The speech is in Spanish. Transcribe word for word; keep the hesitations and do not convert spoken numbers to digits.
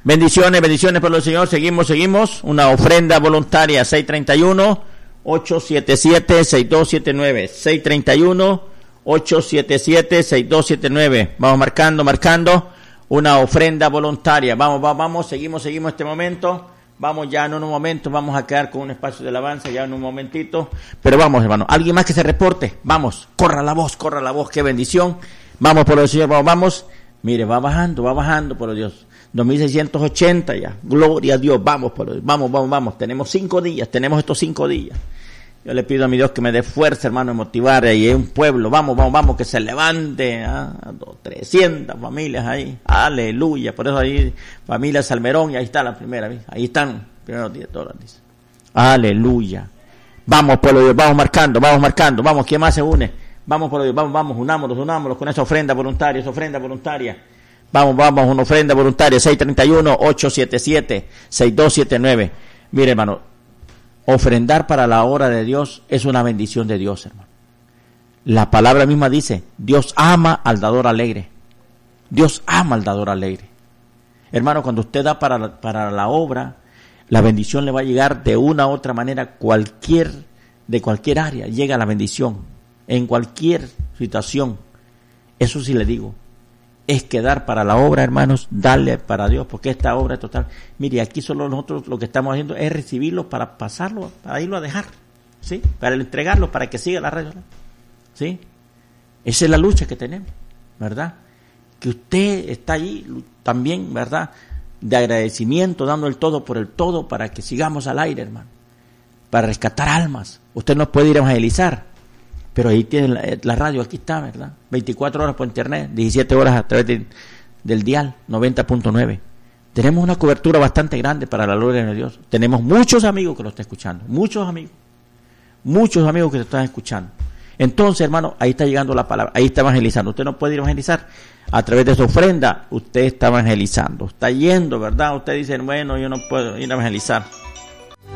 Bendiciones, bendiciones por el Señor. Seguimos, seguimos. Una ofrenda voluntaria, seis tres uno, ocho siete siete, seis dos siete nueve. seis tres uno, ocho siete siete, seis dos siete nueve. Vamos marcando, marcando. Una ofrenda voluntaria. Vamos, vamos, vamos. Seguimos, seguimos este momento. Vamos ya en un momento. Vamos a quedar con un espacio de alabanza ya en un momentito. Pero vamos, hermano. Alguien más que se reporte. Vamos. Corra la voz, corra la voz. Qué bendición. Vamos por el Señor. Vamos, vamos. Mire, va bajando, va bajando por Dios. dos mil seiscientos ochenta ya. Gloria a Dios. Vamos, por Dios. Vamos, vamos, vamos. Tenemos cinco días. Tenemos estos cinco días. Yo le pido a mi Dios que me dé fuerza, hermano, de motivar. Ahí hay un pueblo. Vamos, vamos, vamos. Que se levante. ¿Ah? trescientas familias ahí. Aleluya. Por eso ahí, familia Salmerón. Y ahí está la primera. ¿Ves? Ahí están. Primeros días, todas las dice. Aleluya. Vamos, pueblo de Dios. Vamos marcando, vamos marcando. Vamos, ¿quién más se une? Vamos, por Dios, vamos, vamos, unámonos, unámonos con esa ofrenda voluntaria, esa ofrenda voluntaria. Vamos, vamos, una ofrenda voluntaria, seis tres uno, ocho siete siete, seis dos siete nueve. Mire, hermano, ofrendar para la obra de Dios es una bendición de Dios, hermano. La palabra misma dice, Dios ama al dador alegre. Dios ama al dador alegre. Hermano, cuando usted da para la, para la obra, la bendición le va a llegar de una u otra manera, cualquier, de cualquier área, llega la bendición. En cualquier situación, eso sí le digo, es que dar para la obra, hermanos, darle para Dios, porque esta obra es total. Mire, aquí solo nosotros lo que estamos haciendo es recibirlo para pasarlo, para irlo a dejar, ¿sí? Para entregarlo, para que siga la red, ¿sí? Esa es la lucha que tenemos, ¿verdad? Que usted está ahí también, ¿verdad? De agradecimiento, dando el todo por el todo, para que sigamos al aire, hermano, para rescatar almas. Usted no puede ir a evangelizar, pero ahí tiene la, la radio, aquí está, ¿verdad? veinticuatro horas por internet, diecisiete horas a través de, del dial noventa punto nueve. Tenemos una cobertura bastante grande para la gloria de Dios. Tenemos muchos amigos que lo están escuchando, muchos amigos, muchos amigos que lo están escuchando. Entonces, hermano, ahí está llegando la palabra, ahí está evangelizando. Usted no puede ir a evangelizar a través de su ofrenda, usted está evangelizando, está yendo, ¿verdad? Usted dice, bueno, yo no puedo ir a evangelizar.